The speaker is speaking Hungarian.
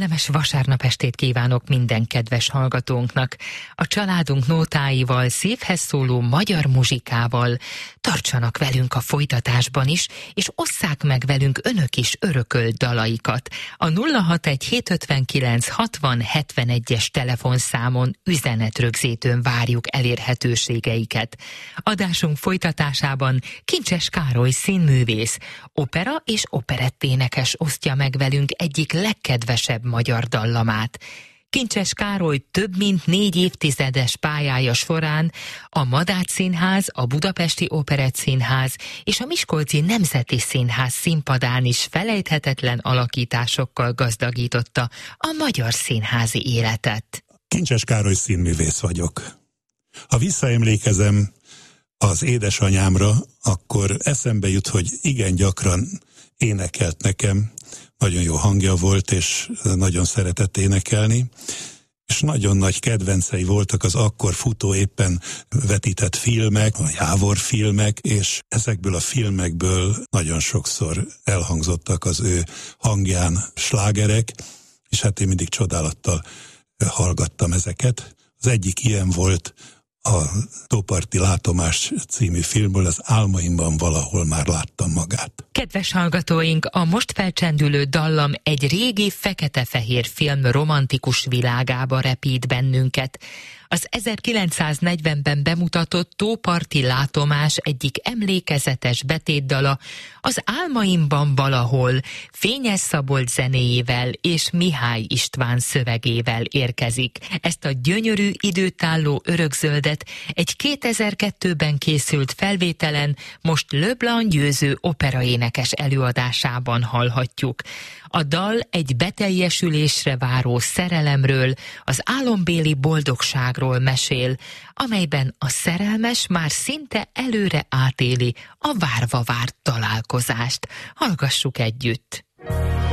Kellemes vasárnap estét kívánok minden kedves hallgatónknak. A családunk nótáival, szívhez szóló magyar muzsikával tartsanak velünk a folytatásban is, és osszák meg velünk önök is örökölt dalaikat. A 061 759 60 71-es telefonszámon üzenetrögzítőn várjuk elérhetőségeiket. Adásunk folytatásában Kincses Károly színművész, opera és operetténekes osztja meg velünk egyik legkedvesebb magyar dallamát. Kincses Károly több mint 4 évtizedes pályája során a Madách Színház, a Budapesti Operettszínház és a Miskolci Nemzeti Színház színpadán is felejthetetlen alakításokkal gazdagította a magyar színházi életet. Kincses Károly színművész vagyok. Ha visszaemlékezem az édesanyámra, akkor eszembe jut, hogy igen gyakran énekelt nekem, nagyon jó hangja volt, és nagyon szeretett énekelni, és nagyon nagy kedvencei voltak az akkor futó éppen vetített filmek, a Jávor filmek, és ezekből a filmekből nagyon sokszor elhangzottak az ő hangján slágerek, és hát én mindig csodálattal hallgattam ezeket. Az egyik ilyen volt a Tóparti Látomás című filmből, az Álmaimban valahol már láttam magát. Kedves hallgatóink, a most felcsendülő dallam egy régi fekete-fehér film romantikus világába repít bennünket. Az 1940-ben bemutatott Tóparti Látomás egyik emlékezetes betétdala az Álmaimban valahol Fényes Szabolcs zenéjével és Mihály István szövegével érkezik. Ezt a gyönyörű időtálló örökzöldet egy 2002-ben készült felvételen most Leblanc Győző operaénekes előadásában hallhatjuk. A dal egy beteljesülésre váró szerelemről, az álombéli boldogságról mesél, amelyben a szerelmes már szinte előre átéli a várva várt találkozást. Hallgassuk együtt!